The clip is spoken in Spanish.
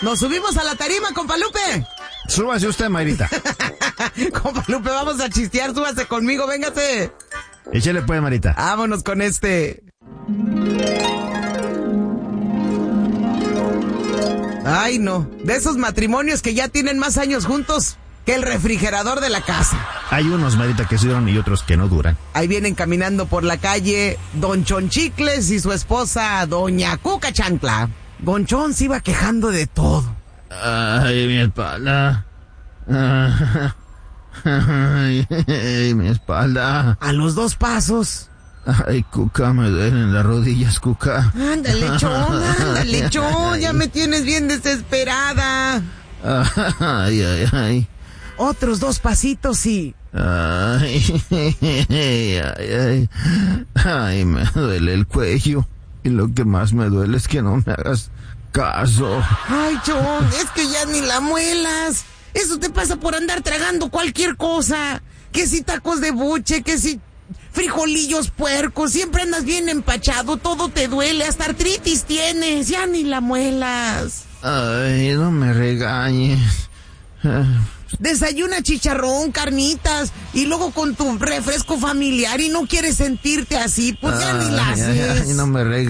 ¿Nos subimos a la tarima, compa Lupe? Súbase usted, Mayrita. Compa Lupe, vamos a chistear, súbase conmigo, véngase. Échale pues, Marita. Vámonos con este. Ay, no. De esos matrimonios que ya tienen más años juntos que el refrigerador de la casa. Hay unos, Marita, que duran y otros que no duran. Ahí vienen caminando por la calle Don Chonchicles y su esposa Doña Cuca Chancla. Don Chon se iba quejando de todo. Ay, mi espalda. Ay, mi espalda. A los 2 pasos. Ay, Cuca, me duelen las rodillas, Cuca. Ándale, Chon, ya me tienes bien desesperada. Ay, ay, ay. Otros 2 pasitos y... Ay, ay, ay. Ay, me duele el cuello. Y lo que más me duele es que no me hagas caso. Ay, Chon, es que ya ni la muelas. Eso te pasa por andar tragando cualquier cosa. Que si tacos de buche, que si frijolillos puercos, siempre andas bien empachado, todo te duele, hasta artritis tienes, ya ni la muelas. Ay, no me regañes. Desayuna chicharrón, carnitas, y luego con tu refresco familiar y no quieres sentirte así, pues ya ni la haces. Ay, no me regañes.